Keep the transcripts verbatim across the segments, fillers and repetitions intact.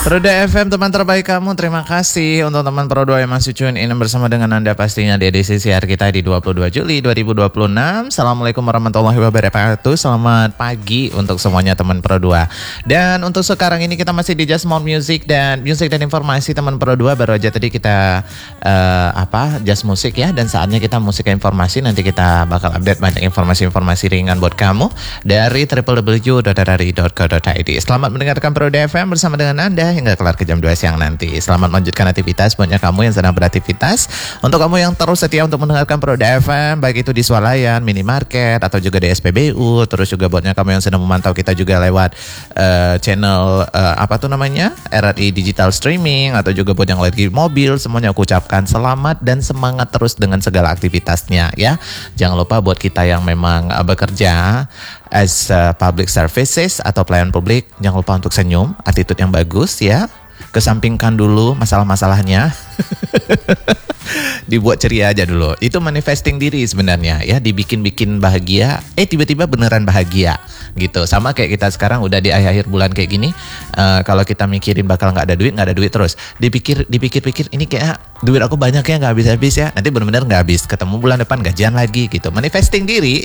Pro dua F M, teman terbaik kamu. Terima kasih untuk teman Pro dua yang masih tune in bersama dengan Anda pastinya di edisi siar kita di dua puluh dua Juli dua ribu dua puluh enam. Assalamualaikum warahmatullahi wabarakatuh. Selamat pagi untuk semuanya teman Pro dua. Dan untuk sekarang ini kita masih di Just More Music dan Music dan Informasi teman Pro dua. Baru aja tadi kita uh, apa Just Musik ya, dan saatnya kita musik informasi. Nanti kita bakal update banyak informasi-informasi ringan buat kamu dari w w w dot r r i dot co dot i d. Selamat mendengarkan Pro dua F M bersama dengan Anda hingga kelar ke jam dua siang nanti. Selamat melanjutkan aktivitas buatnya kamu yang sedang beraktivitas. Untuk kamu yang terus setia untuk mendengarkan Pro dua F M, baik itu di swalayan, minimarket, atau juga di S P B U. Terus juga buatnya kamu yang sedang memantau kita juga lewat uh, channel uh, apa tuh namanya R R I Digital Streaming, atau juga buat yang lagi mobil. Semuanya aku ucapkan selamat dan semangat terus dengan segala aktivitasnya ya. Jangan lupa buat kita yang memang uh, bekerja as uh, public services atau pelayan publik, jangan lupa untuk senyum, attitude yang bagus ya. Kesampingkan dulu masalah-masalahnya. Dibuat ceria aja dulu. Itu manifesting diri sebenarnya ya, dibikin-bikin bahagia, eh tiba-tiba beneran bahagia gitu. Sama kayak kita sekarang udah di akhir bulan kayak gini, uh, kalau kita mikirin bakal nggak ada duit, nggak ada duit terus. Dipikir, dipikir-pikir ini kayak duit aku banyak ya, nggak habis-habis ya. Nanti benar-benar nggak habis. Ketemu bulan depan gajian lagi gitu. Manifesting diri.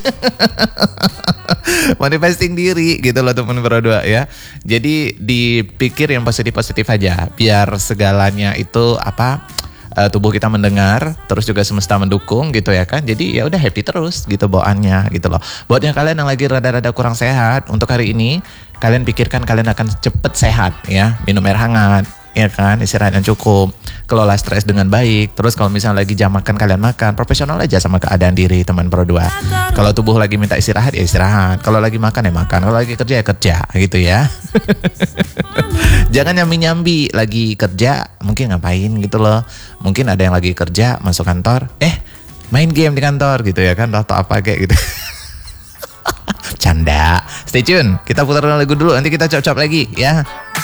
Manifesting diri gitu loh teman berdua ya. Jadi dipikir yang positif-positif aja, biar segalanya itu apa uh, tubuh kita mendengar, terus juga semesta mendukung gitu ya kan. Jadi ya udah happy terus gitu bawaannya gitu loh. Buat yang kalian yang lagi rada-rada kurang sehat, untuk hari ini kalian pikirkan kalian akan cepet sehat ya. Minum air hangat ya kan, istirahat yang cukup, kelola stres dengan baik. Terus kalau misalnya lagi jam makan kalian makan, profesional aja sama keadaan diri teman Pro dua. Kalau tubuh lagi minta istirahat ya istirahat, kalau lagi makan ya makan, kalau lagi kerja ya kerja gitu ya. Jangan nyambi-nyambi lagi kerja, mungkin ngapain gitu loh. Mungkin ada yang lagi kerja masuk kantor, eh main game di kantor gitu ya kan, atau apa kayak gitu. Canda. Stay tune, kita putar lagu dulu, nanti kita cop-cop lagi ya.